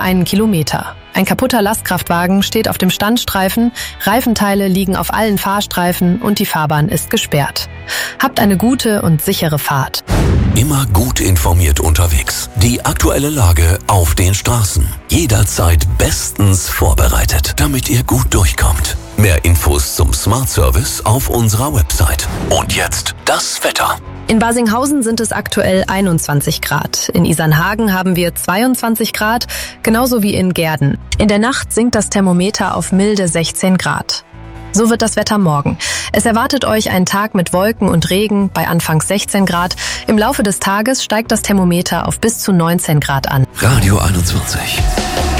ungefähr 1 Kilometer. Ein kaputter Lastkraftwagen steht auf dem Standstreifen, Reifenteile liegen auf allen Fahrstreifen und die Fahrbahn ist gesperrt. Habt eine gute und sichere Fahrt. Immer gut informiert unterwegs. Die aktuelle Lage auf den Straßen. Jederzeit bestens vorbereitet, damit ihr gut durchkommt. Mehr Infos zum Smart Service auf unserer Website. Und jetzt das Wetter. In Barsinghausen sind es aktuell 21 Grad. In Isernhagen haben wir 22 Grad, genauso wie in Gehrden. In der Nacht sinkt das Thermometer auf milde 16 Grad. So wird das Wetter morgen. Es erwartet euch ein Tag mit Wolken und Regen bei anfangs 16 Grad. Im Laufe des Tages steigt das Thermometer auf bis zu 19 Grad an. Radio 21.